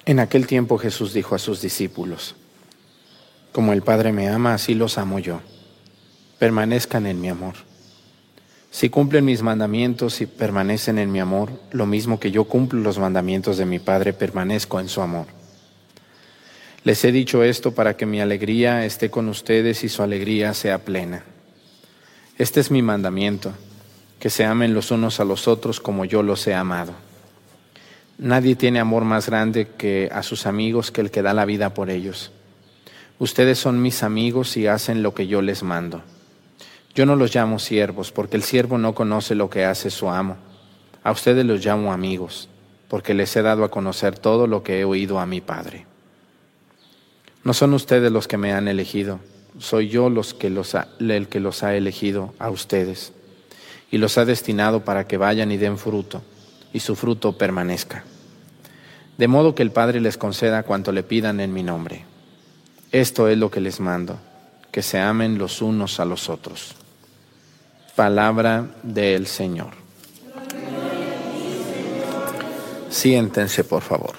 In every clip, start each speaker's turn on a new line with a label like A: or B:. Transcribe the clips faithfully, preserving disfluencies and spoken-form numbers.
A: En aquel tiempo Jesús dijo a sus discípulos: Como el Padre me ama, así los amo yo. Permanezcan en mi amor. Si cumplen mis mandamientos y permanecen en mi amor, lo mismo que yo cumplo los mandamientos de mi Padre, permanezco en su amor. Les he dicho esto para que mi alegría esté con ustedes y su alegría sea plena. Este es mi mandamiento, que se amen los unos a los otros como yo los he amado. Nadie tiene amor más grande que a sus amigos que el que da la vida por ellos. Ustedes son mis amigos y hacen lo que yo les mando. Yo no los llamo siervos, porque el siervo no conoce lo que hace su amo. A ustedes los llamo amigos, porque les he dado a conocer todo lo que he oído a mi Padre. No son ustedes los que me han elegido, soy yo los que los ha, el que los ha elegido a ustedes, y los ha destinado para que vayan y den fruto, y su fruto permanezca. De modo que el Padre les conceda cuanto le pidan en mi nombre. Esto es lo que les mando, que se amen los unos a los otros. Palabra del Señor. Siéntense, por favor.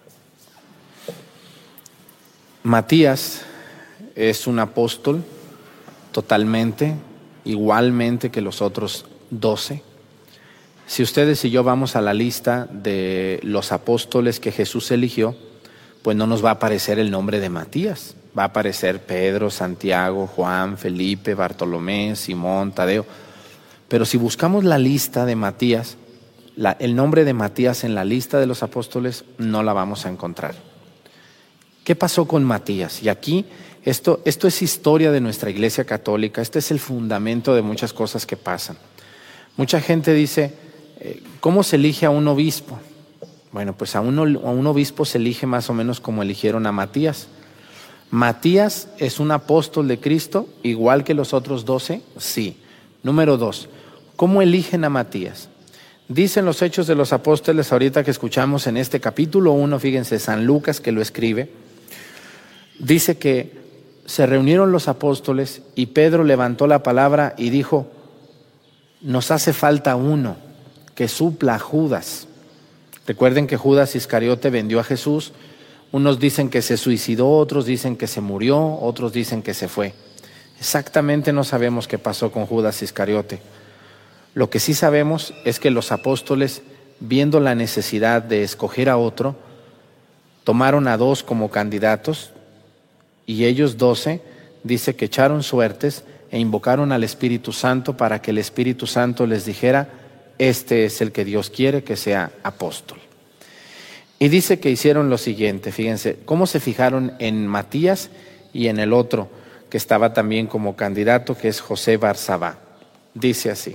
A: Matías es un apóstol totalmente, igualmente que los otros doce. Si ustedes y yo vamos a la lista de los apóstoles que Jesús eligió, pues no nos va a aparecer el nombre de Matías. Va a aparecer Pedro, Santiago, Juan, Felipe, Bartolomé, Simón, Tadeo. Pero si buscamos la lista de Matías, la, el nombre de Matías en la lista de los apóstoles no la vamos a encontrar. ¿Qué pasó con Matías? Y aquí, esto, esto es historia de nuestra Iglesia Católica, este es el fundamento de muchas cosas que pasan. Mucha gente dice, ¿cómo se elige a un obispo? Bueno, pues a, uno, a un obispo se elige más o menos como eligieron a Matías. ¿Matías es un apóstol de Cristo igual que los otros doce? Sí. Número dos, ¿cómo eligen a Matías? Dicen los Hechos de los Apóstoles, ahorita que escuchamos en este capítulo uno, fíjense, San Lucas que lo escribe, dice que se reunieron los apóstoles y Pedro levantó la palabra y dijo, nos hace falta uno que supla a Judas. Recuerden que Judas Iscariote vendió a Jesús. Unos dicen que se suicidó, otros dicen que se murió, otros dicen que se fue. Exactamente no sabemos qué pasó con Judas Iscariote. Lo que sí sabemos es que los apóstoles, viendo la necesidad de escoger a otro, tomaron a dos como candidatos y ellos doce, dice que echaron suertes e invocaron al Espíritu Santo para que el Espíritu Santo les dijera, este es el que Dios quiere que sea apóstol. Y dice que hicieron lo siguiente, fíjense, cómo se fijaron en Matías y en el otro que estaba también como candidato, que es José Barsabá. Dice así,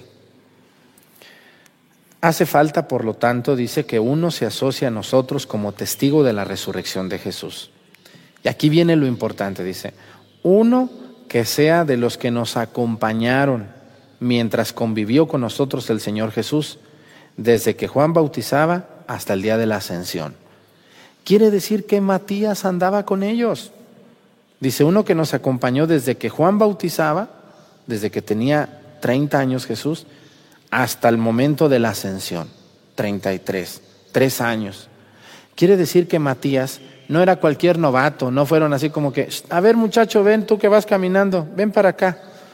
A: hace falta, por lo tanto, dice que uno se asocie a nosotros como testigo de la resurrección de Jesús. Y aquí viene lo importante, dice, uno que sea de los que nos acompañaron mientras convivió con nosotros el Señor Jesús, desde que Juan bautizaba hasta el día de la ascensión. Quiere decir que Matías andaba con ellos. Dice, uno que nos acompañó desde que Juan bautizaba, desde que tenía treinta años Jesús, hasta el momento de la ascensión, treinta y tres, tres años. Quiere decir que Matías no era cualquier novato, no fueron así como que, a ver muchacho, ven tú que vas caminando, ven para acá.